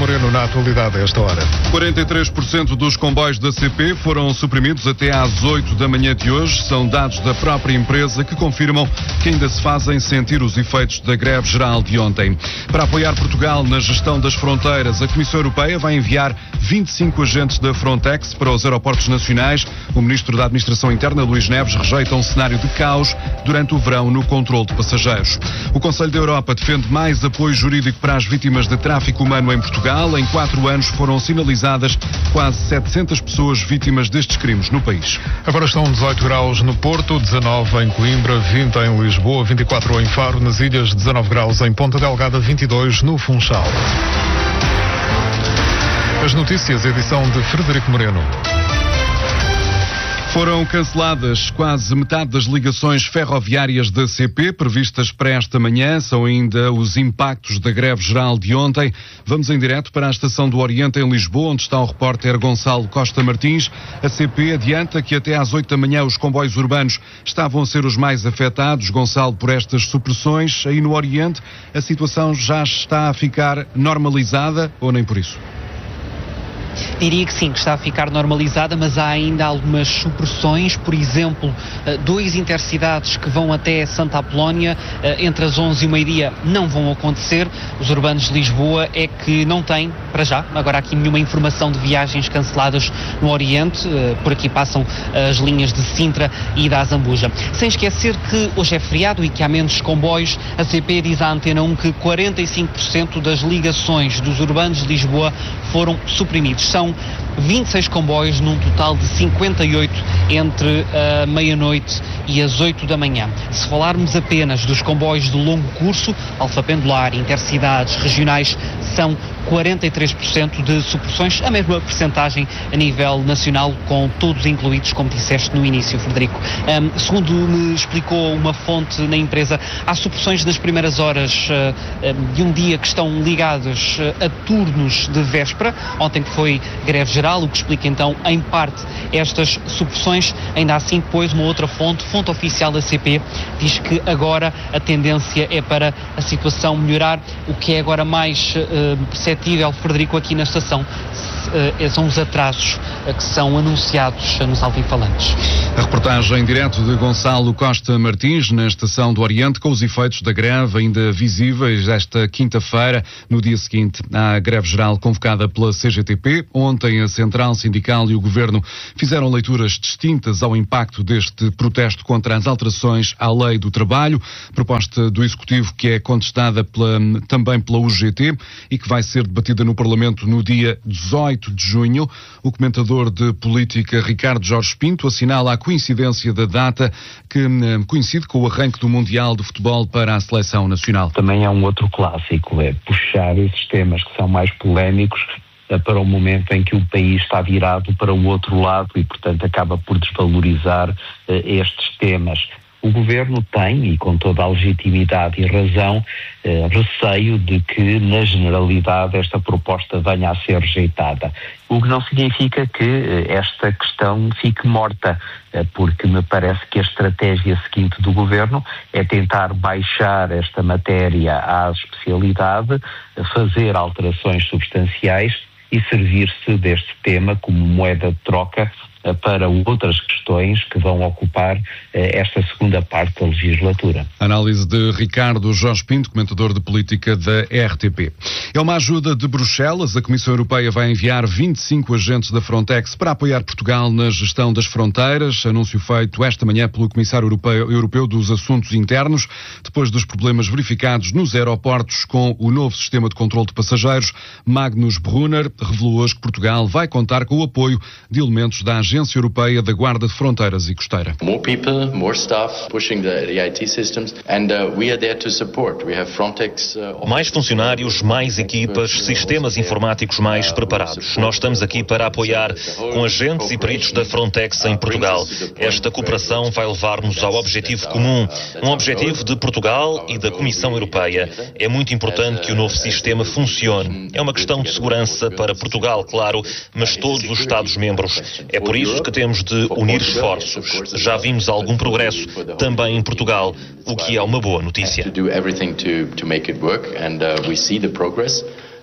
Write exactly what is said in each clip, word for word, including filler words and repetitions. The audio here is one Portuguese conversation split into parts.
Moreno na atualidade a esta hora. quarenta e três por cento dos comboios da C P foram suprimidos até às oito da manhã de hoje. São dados da própria empresa que confirmam que ainda se fazem sentir os efeitos da greve geral de ontem. Para apoiar Portugal na gestão das fronteiras, a Comissão Europeia vai enviar vinte e cinco agentes da Frontex para os aeroportos nacionais. O Ministro da Administração Interna, Luís Neves, rejeita um cenário de caos durante o verão no controle de passageiros. O Conselho da Europa defende mais apoio jurídico para as vítimas de tráfico humano em Portugal. Em quatro anos foram sinalizadas quase setecentas pessoas vítimas destes crimes no país. Agora estão dezoito graus no Porto, dezanove em Coimbra, vinte em Lisboa, vinte e quatro em Faro, nas Ilhas, dezanove graus em Ponta Delgada, vinte e dois no Funchal. As notícias, edição de Frederico Moreno. Foram canceladas quase metade das ligações ferroviárias da C P previstas para esta manhã. São ainda os impactos da greve geral de ontem. Vamos em direto para a Estação do Oriente em Lisboa, onde está o repórter Gonçalo Costa Martins. A C P adianta que até às oito da manhã os comboios urbanos estavam a ser os mais afetados, Gonçalo, por estas supressões. Aí no Oriente a situação já está a ficar normalizada ou nem por isso? Diria que sim, que está a ficar normalizada, mas há ainda algumas supressões. Por exemplo, dois intercidades que vão até Santa Apolónia entre as onze e o meio-dia não vão acontecer. Os urbanos de Lisboa é que não têm, para já, agora aqui nenhuma informação de viagens canceladas no Oriente. Por aqui passam as linhas de Sintra e da Azambuja. Sem esquecer que hoje é feriado e que há menos comboios. A C P diz à Antena um que quarenta e cinco por cento das ligações dos urbanos de Lisboa foram suprimidos. São vinte e seis comboios num total de cinquenta e oito entre a meia-noite e as oito da manhã. Se falarmos apenas dos comboios de longo curso, Alfa Pendular, intercidades, regionais, são quarenta e três por cento de supressões, a mesma percentagem a nível nacional, com todos incluídos, como disseste no início, Frederico. Um, segundo me explicou uma fonte na empresa, há supressões nas primeiras horas uh, de um dia que estão ligadas uh, a turnos de véspera, ontem que foi greve geral, o que explica então, em parte, estas supressões. Ainda assim, depois, uma outra fonte, fonte oficial da C P, diz que agora a tendência é para a situação melhorar. O que é agora mais uh, perceptível, Frederico, aqui na estação, uh, são os atrasos uh, que são anunciados uh, nos altifalantes. A reportagem em direto de Gonçalo Costa Martins, na Estação do Oriente, com os efeitos da greve ainda visíveis esta quinta-feira. No dia seguinte à greve geral convocada pela C G T P. Ontem a Central Sindical e o Governo fizeram leituras distintas ao impacto deste protesto contra as alterações à Lei do Trabalho, proposta do Executivo que é contestada pela, também pela U G T e que vai ser debatida no Parlamento no dia dezoito de junho. O comentador de política Ricardo Jorge Pinto assinala a coincidência da data que coincide com o arranque do Mundial de Futebol para a Seleção Nacional. Também é um outro clássico, é puxar esses temas que são mais polémicos para o momento em que o país está virado para o outro lado e, portanto, acaba por desvalorizar uh, estes temas. O Governo tem, e com toda a legitimidade e razão, eh, receio de que, na generalidade, esta proposta venha a ser rejeitada. O que não significa que eh, esta questão fique morta, eh, porque me parece que a estratégia seguinte do Governo é tentar baixar esta matéria à especialidade, fazer alterações substanciais e servir-se deste tema como moeda de troca para outras questões que vão ocupar eh, esta segunda parte da legislatura. Análise de Ricardo Jorge Pinto, comentador de política da R T P. É uma ajuda de Bruxelas. A Comissão Europeia vai enviar vinte e cinco agentes da Frontex para apoiar Portugal na gestão das fronteiras. Anúncio feito esta manhã pelo Comissário Europeu, Europeu dos Assuntos Internos, depois dos problemas verificados nos aeroportos com o novo sistema de controle de passageiros. Magnus Brunner revelou hoje que Portugal vai contar com o apoio de elementos da Agência Agência Europeia da Guarda de Fronteiras e Costeira. More people, more staff pushing the, the I T systems and uh, we are there to support. We have Frontex. Uh, mais funcionários, mais equipas, sistemas informáticos mais preparados. Nós estamos aqui para apoiar com agentes e peritos da Frontex em Portugal. Esta cooperação vai levar-nos ao objetivo comum, um objetivo de Portugal e da Comissão Europeia. É muito importante que o novo sistema funcione. É uma questão de segurança para Portugal, claro, mas todos os Estados-membros. É por isso que temos de unir esforços. Já vimos algum progresso também em Portugal, o que é uma boa notícia.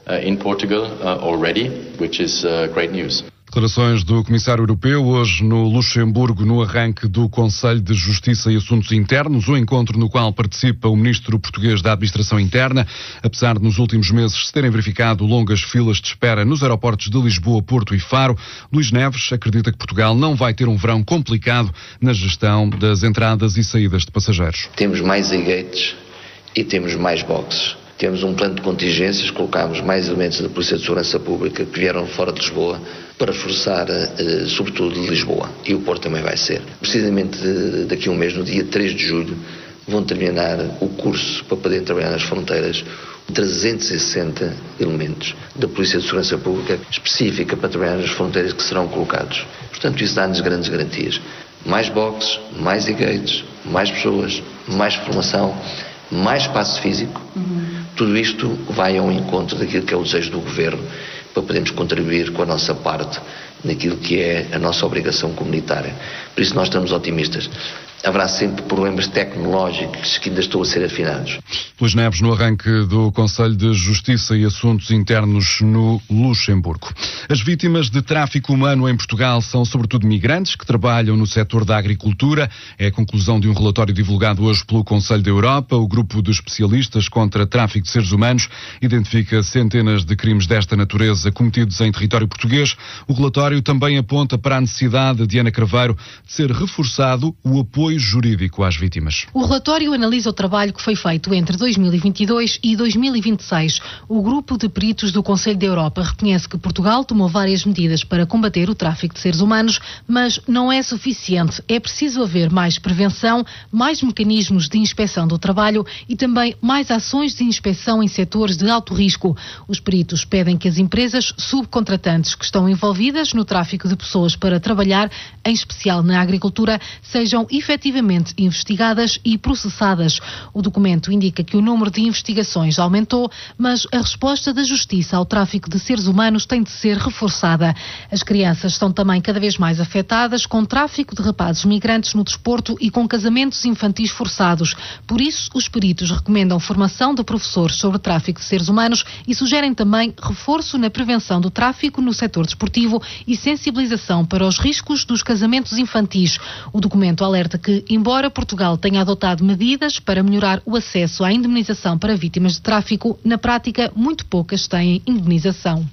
uh, in Portugal uh, already, which is uh, great news. Declarações do Comissário Europeu hoje no Luxemburgo, no arranque do Conselho de Justiça e Assuntos Internos, um encontro no qual participa o Ministro português da Administração Interna. Apesar de nos últimos meses se terem verificado longas filas de espera nos aeroportos de Lisboa, Porto e Faro, Luís Neves acredita que Portugal não vai ter um verão complicado na gestão das entradas e saídas de passageiros. Temos mais e-gates e temos mais boxes. Temos um plano de contingências, colocámos mais elementos da Polícia de Segurança Pública que vieram fora de Lisboa para reforçar, eh, sobretudo, Lisboa. E o Porto também vai ser. Precisamente daqui a um mês, no dia três de julho, vão terminar o curso para poder trabalhar nas fronteiras trezentos e sessenta elementos da Polícia de Segurança Pública específica para trabalhar nas fronteiras que serão colocados. Portanto, isso dá-nos grandes garantias. Mais boxes, mais e-gates, mais pessoas, mais formação, mais espaço físico. Uhum. Tudo isto vai ao encontro daquilo que é o desejo do Governo para podermos contribuir com a nossa parte naquilo que é a nossa obrigação comunitária. Por isso nós estamos otimistas. Haverá sempre problemas tecnológicos que ainda estão a ser afinados. Luís Neves no arranque do Conselho de Justiça e Assuntos Internos no Luxemburgo. As vítimas de tráfico humano em Portugal são sobretudo migrantes que trabalham no setor da agricultura. É a conclusão de um relatório divulgado hoje pelo Conselho da Europa. O grupo de especialistas contra tráfico de seres humanos identifica centenas de crimes desta natureza cometidos em território português. O relatório também aponta para a necessidade, Diana Craveiro, de ser reforçado o apoio jurídico às vítimas. O relatório analisa o trabalho que foi feito entre dois mil e vinte e dois e dois mil e vinte e seis. O grupo de peritos do Conselho da Europa reconhece que Portugal tomou várias medidas para combater o tráfico de seres humanos, mas não é suficiente. É preciso haver mais prevenção, mais mecanismos de inspeção do trabalho e também mais ações de inspeção em setores de alto risco. Os peritos pedem que as empresas subcontratantes que estão envolvidas no tráfico de pessoas para trabalhar, em especial na agricultura, sejam efetivamente efetivamente investigadas e processadas. O documento indica que o número de investigações aumentou, mas a resposta da Justiça ao tráfico de seres humanos tem de ser reforçada. As crianças estão também cada vez mais afetadas com tráfico de rapazes migrantes no desporto e com casamentos infantis forçados. Por isso, os peritos recomendam formação de professores sobre tráfico de seres humanos e sugerem também reforço na prevenção do tráfico no setor desportivo e sensibilização para os riscos dos casamentos infantis. O documento alerta que, embora Portugal tenha adotado medidas para melhorar o acesso à indemnização para vítimas de tráfico, na prática, muito poucas têm indemnização.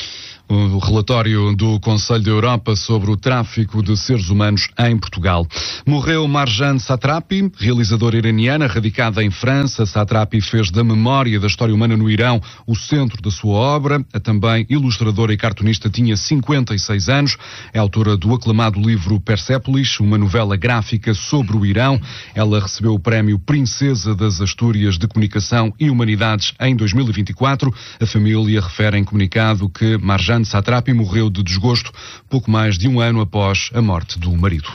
O relatório do Conselho da Europa sobre o tráfico de seres humanos em Portugal. Morreu Marjane Satrapi, realizadora iraniana radicada em França. Satrapi fez da memória da história humana no Irão o centro da sua obra. A também ilustradora e cartunista tinha cinquenta e seis anos. É autora do aclamado livro Persépolis, uma novela gráfica sobre o Irão. Ela recebeu o prémio Princesa das Astúrias de Comunicação e Humanidades em dois mil e vinte e quatro. A família refere em comunicado que Marjane Satrapi morreu de desgosto pouco mais de um ano após a morte do marido.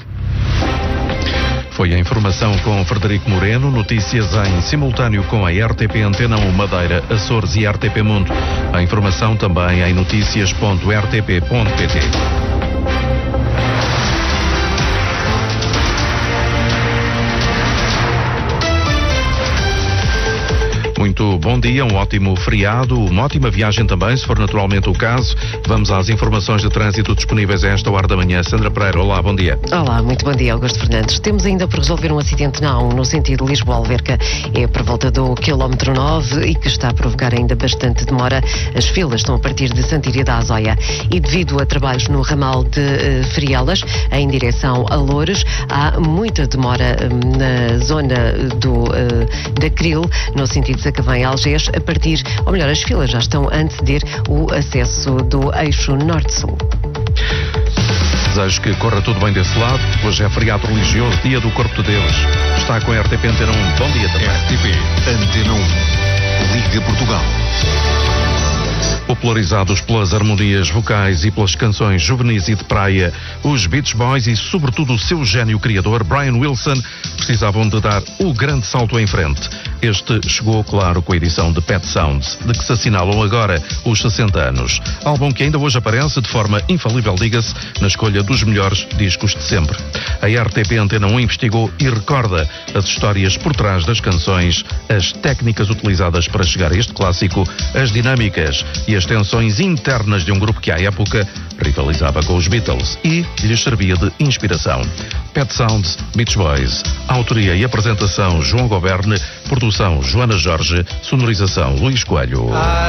Foi a informação com Frederico Moreno, notícias em simultâneo com a R T P Antena um Madeira, Açores e R T P Mundo. A informação também em notícias ponto r t p ponto p t. Muito bom dia, um ótimo feriado, uma ótima viagem também, se for naturalmente o caso. Vamos às informações de trânsito disponíveis a esta hora da manhã. Sandra Pereira, olá, bom dia. Olá, muito bom dia, Augusto Fernandes. Temos ainda por resolver um acidente na A um, no sentido Lisboa-Alverca. É por volta do quilómetro nove e que está a provocar ainda bastante demora. As filas estão a partir de Santíria da Azóia. E devido a trabalhos no ramal de uh, Frielas, em direção a Loures, há muita demora um, na zona do, uh, da Cril, no sentido de Sacavém-Algés, a partir, ou melhor, as filas já estão a anteceder o acesso do eixo Norte-Sul. Desejo que corra tudo bem desse lado. Hoje é feriado religioso, dia do Corpo de Deus. Está com a R T P Antena um. Bom dia também. R T P Antena um. Liga Portugal. Popularizados pelas harmonias vocais e pelas canções juvenis e de praia, os Beach Boys e sobretudo o seu gênio criador, Brian Wilson, precisavam de dar o grande salto em frente. Este chegou, claro, com a edição de Pet Sounds, de que se assinalam agora os sessenta anos. Álbum que ainda hoje aparece de forma infalível, diga-se, na escolha dos melhores discos de sempre. A R T P Antena um investigou e recorda as histórias por trás das canções, as técnicas utilizadas para chegar a este clássico, as dinâmicas e e as tensões internas de um grupo que à época rivalizava com os Beatles e lhes servia de inspiração. Pet Sounds, Beach Boys. Autoria e apresentação João Governe, produção Joana Jorge, sonorização Luís Coelho.